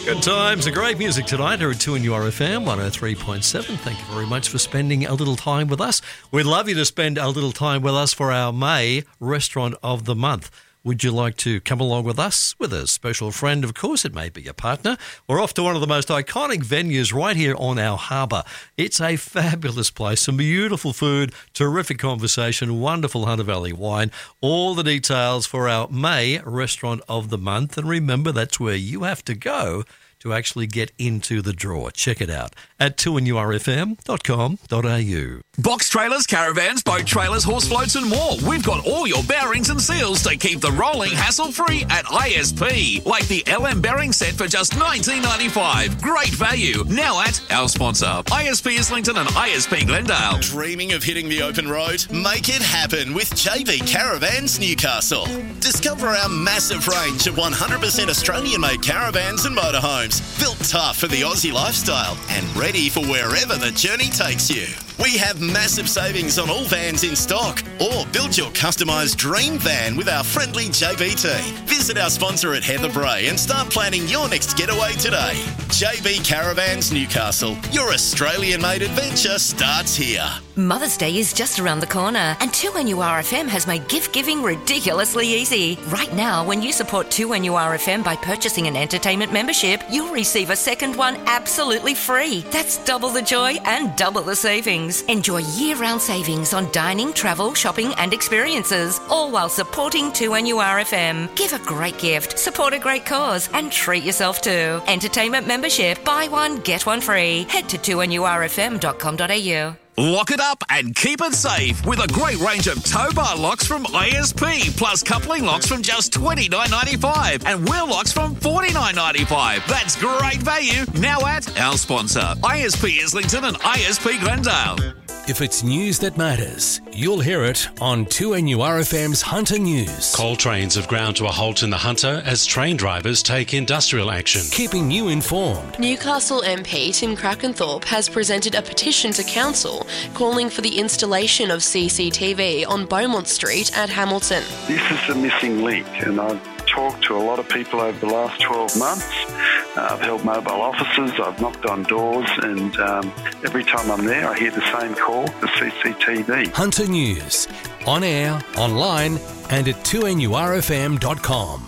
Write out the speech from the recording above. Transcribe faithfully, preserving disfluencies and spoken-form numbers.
Good times and great music tonight here at two N U R F M one oh three point seven. Thank you very much for spending a little time with us. We'd love you to spend a little time with us for our May Restaurant of the Month. Would you like to come along with us, with a special friend? Of course, it may be a partner. We're off to one of the most iconic venues right here on our harbour. It's a fabulous place, some beautiful food, terrific conversation, wonderful Hunter Valley wine. All the details for our May Restaurant of the Month. And remember, that's where you have to go to actually get into the draw. Check it out at two N U R F M dot com dot a u. Box trailers, caravans, boat trailers, horse floats and more. We've got all your bearings and seals to keep the rolling hassle-free at I S P. Like the L M bearing set for just nineteen ninety-five. Great value. Now at our sponsor, I S P Islington and I S P Glendale. Dreaming of hitting the open road? Make it happen with J B Caravans Newcastle. Discover our massive range of one hundred percent Australian-made caravans and motorhomes. Built tough for the Aussie lifestyle and ready for wherever the journey takes you. We have massive savings on all vans in stock, or build your customised dream van with our friendly J B team. Visit our sponsor at Heather Bray and start planning your next getaway today. J B Caravans Newcastle. Your Australian-made adventure starts here. Mother's Day is just around the corner, and two N U R F M has made gift-giving ridiculously easy. Right now, when you support two N U R F M by purchasing an entertainment membership, you'll receive a second one absolutely free. That's double the joy and double the savings. Enjoy year-round savings on dining, travel, shopping and experiences, all while supporting two N U R F M. Give a great gift, support a great cause and treat yourself too. Entertainment membership, buy one, get one free. Head to two N U R F M dot com dot a u. Lock it up and keep it safe with a great range of tow bar locks from I S P, plus coupling locks from just twenty-nine ninety-five and wheel locks from forty-nine ninety-five. That's great value now at our sponsor, I S P Islington and I S P Glendale. If it's news that matters, you'll hear it on two N U R F M's Hunter News. Coal trains have ground to a halt in the Hunter as train drivers take industrial action. Keeping you informed. Newcastle M P Tim Crackenthorpe has presented a petition to Council calling for the installation of C C T V on Beaumont Street at Hamilton. This is a missing link, and I've talked to a lot of people over the last twelve months. Uh, I've helped mobile officers, I've knocked on doors, and um, every time I'm there I hear the same call for C C T V. Hunter News, on air, online and at two N U R F M dot com.